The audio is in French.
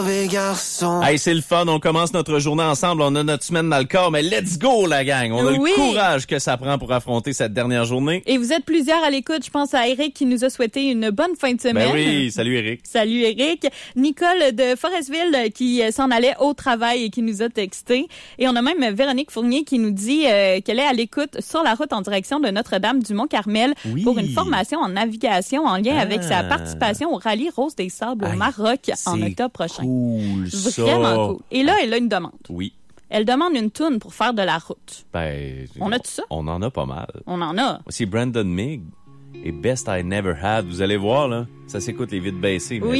Hey, c'est le fun, on commence notre journée ensemble, on a notre semaine dans le corps, mais let's go la gang! On a le courage que ça prend pour affronter cette dernière journée. Et vous êtes plusieurs à l'écoute, je pense à Eric qui nous a souhaité une bonne fin de semaine. Ben oui, salut Eric. Salut Eric. Nicole de Forestville qui s'en allait au travail et qui nous a texté. Et on a même Véronique Fournier qui nous dit qu'elle est à l'écoute sur la route en direction de Notre-Dame-du-Mont-Carmel pour une formation en navigation en lien avec sa participation au rallye Rose des Sables au Maroc en octobre prochain. Cool, ça. Vraiment cool. Et là, elle a une demande. Oui. Elle demande une toune pour faire de la route. Ben, on a tout ça? On en a pas mal. On en a. C'est Brandon Mig et Best I Never Had. Vous allez voir, là, ça s'écoute les vides baissées. Oui.